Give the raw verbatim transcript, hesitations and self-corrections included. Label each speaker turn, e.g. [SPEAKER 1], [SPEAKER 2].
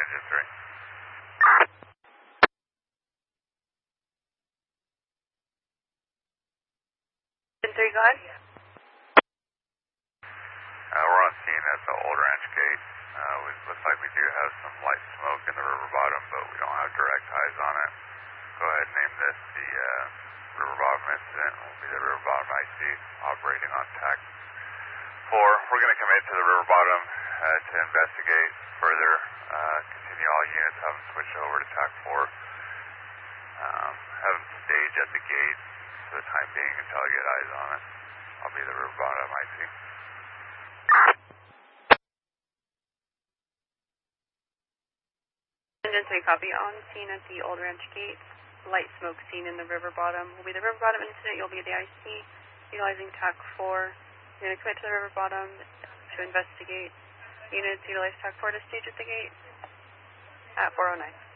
[SPEAKER 1] engine three.
[SPEAKER 2] Engine three, go ahead.
[SPEAKER 1] Uh, we're on scene at the Old Ranch Gate. Uh, it looks like we do have some light smoke in the river bottom, but we don't have direct eyes on it. Go ahead and name this the uh, river bottom incident. It will be the river bottom I C operating on T A C four. We're going to commit to the river bottom uh, to investigate further. Uh, continue all units, have them switch over to T A C four. Um, have them stage at the gate for the time being until I get eyes on it. I'll be the river bottom I C.
[SPEAKER 2] Engine three, copy. On scene at the Old Ranch Gate. Light smoke seen in the river bottom. Will be the river bottom incident. You'll be the I C. Utilizing T A C four. You're going to commit to the river bottom to investigate. Units utilize T A C four to stage at the gate at four oh nine.